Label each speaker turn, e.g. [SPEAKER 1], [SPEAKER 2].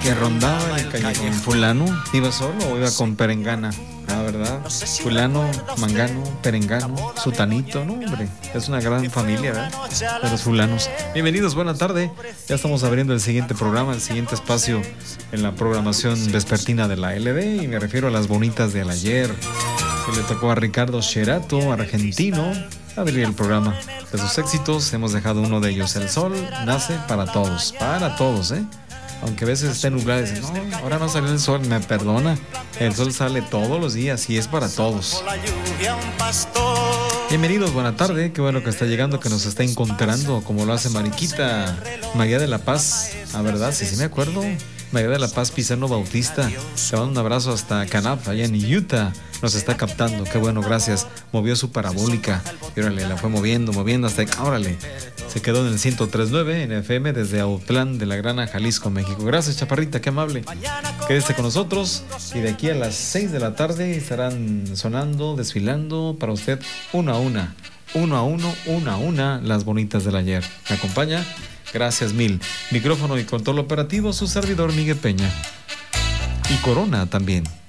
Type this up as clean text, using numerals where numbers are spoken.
[SPEAKER 1] que rondaba el callejón. Fulano, ¿iba solo o iba con perengana? Ah, ¿verdad? Fulano, mangano, perengano, sutanito, no, hombre, es una gran familia, ¿verdad? De los fulanos. Bienvenidos, buena tarde. Ya estamos abriendo el siguiente programa, el siguiente espacio en la programación vespertina de la LB, y me refiero a las bonitas del ayer, que le tocó a Ricardo Sherato, argentino, abrir el programa. De sus éxitos hemos dejado uno de ellos: El sol nace para todos, ¿eh? Aunque a veces esté nublado y dicen, no, ahora no salió el sol, me perdona. El sol sale todos los días y es para todos. Bienvenidos, buena tarde. Qué bueno que está llegando, que nos está encontrando, como lo hace Mariquita María de la Paz. Ah, ¿verdad? Sí, me acuerdo. María de la Paz Pizarro Bautista. Te mando un abrazo hasta Canaf, allá en Utah. Nos está captando, qué bueno, gracias. Movió su parabólica y órale, la fue moviendo hasta que, órale, se quedó en el 103.9 en FM desde Autlán de la Grana, Jalisco, México. Gracias, chaparrita, qué amable. Quédese con nosotros y de aquí a las 6 de la tarde estarán sonando, desfilando para usted uno a una, las bonitas del ayer. ¿Me acompaña? Gracias mil. Micrófono y control operativo, su servidor Miguel Peña. Y Corona también.